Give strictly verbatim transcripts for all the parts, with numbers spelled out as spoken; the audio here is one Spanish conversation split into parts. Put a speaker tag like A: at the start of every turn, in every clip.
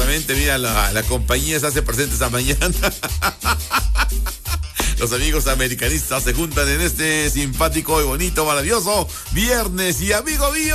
A: Exactamente, mira, la, la compañía se hace presente esta mañana. Los amigos americanistas se juntan en este simpático y bonito, maravilloso viernes. Y amigo mío,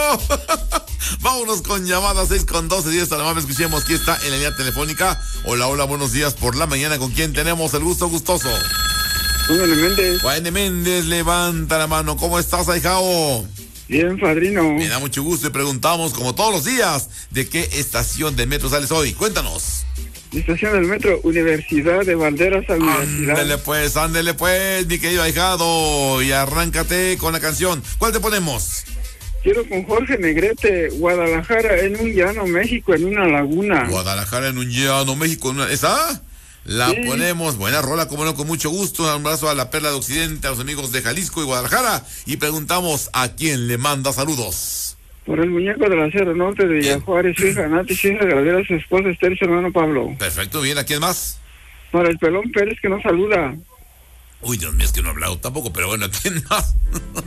A: vámonos con llamadas seis con doce, diez a la más. Escuchemos quién está en la línea telefónica. Hola, hola, buenos días por la mañana. ¿Con quién tenemos el gusto gustoso?
B: Juan Méndez.
A: Juan Méndez, levanta la mano. ¿Cómo estás, ahijao?
B: Bien, padrino.
A: Me da mucho gusto y preguntamos, como todos los días, ¿de qué estación del metro sales hoy? Cuéntanos.
B: Estación del metro, Universidad de Valderas a Universidad.
A: Ándele pues, ándele pues, mi querido ahijado, y arráncate con la canción. ¿Cuál te ponemos?
B: Quiero con Jorge Negrete, Guadalajara en un llano, México en una laguna.
A: Guadalajara en un llano, México en una... ¿Esa? La
B: sí.
A: Ponemos, buena rola, como no, con mucho gusto. Un abrazo a la Perla de Occidente, a los amigos de Jalisco y Guadalajara. Y preguntamos a quién le manda saludos.
B: Por el muñeco de la Sierra Norte de Villajuárez, su hija Nati, su hija Gradera, su esposa Esther, su hermano Pablo.
A: Perfecto, bien, ¿a quién más?
B: Para el Pelón Pérez que nos saluda.
A: Uy, Dios mío, es que no he hablado tampoco, pero bueno, ¿a quién más?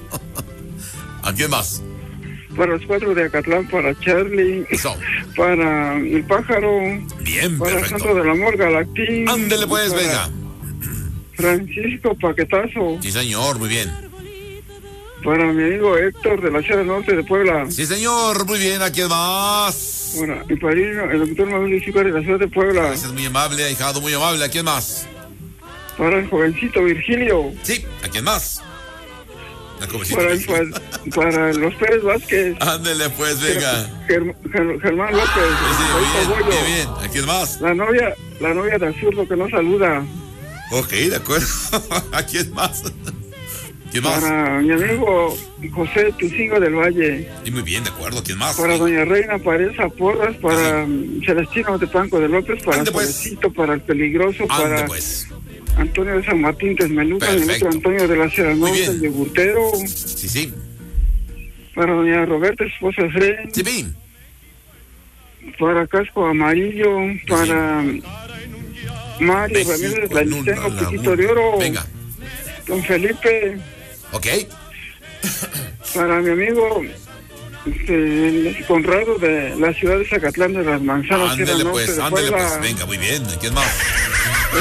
A: ¿A quién más?
B: Para los cuatro de Acatlán, para Charlie,
A: Eso.
B: Para el Pájaro,
A: bien,
B: para
A: perfecto.
B: Santo del Amor, Galactín.
A: Ándele pues,
B: para
A: venga.
B: Francisco Paquetazo.
A: Sí, señor, muy bien.
B: Para mi amigo Héctor de la Sierra Norte de Puebla.
A: Sí, señor, muy bien, ¿a quién más?
B: Bueno, mi padrino, el doctor Manuel Chico de la ciudad de Puebla.
A: Gracias, muy amable, ahijado, muy amable, ¿a quién más?
B: Para el jovencito Virgilio.
A: Sí, ¿a quién más?
B: Para, el, para, para los Pérez Vázquez.
A: Ándele pues, venga.
B: Ger, Ger, Germán López.
A: Sí, sí, bien, bien, bien, ¿a quién más?
B: La novia, la novia de Azurdo que nos saluda.
A: Ok, de acuerdo. ¿A quién más? ¿Quién más?
B: Para mi amigo José Tucingo del Valle.
A: Y muy bien, de acuerdo, ¿quién más?
B: Para doña Reina Pareza Porras, para sí. Celestino de Panco de López, para Solecito, pues. Para el Peligroso,
A: Ande,
B: para
A: pues.
B: Antonio de San Martín Tesmeluca, el otro Antonio de la Sierra Norte, el Yogurtero.
A: Sí, sí.
B: Para doña Roberta, esposa de Fred.
A: Sí, bien.
B: Para Casco Amarillo, para
A: sí.
B: Mario Ramírez Lalicengo, Piquito de Oro.
A: Venga.
B: Don Felipe.
A: Ok.
B: Para mi amigo este, Conrado de la ciudad de Zacatlán de las Manzanas.
A: Ándele pues, ándele pues, venga, muy bien, ¿quién más?